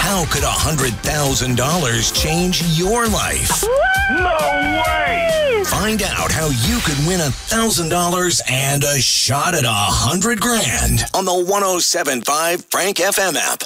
How could $100,000 change your life? No way! Find out how you could win $1,000 and a shot at $100,000 on the 107.5 Frank FM app.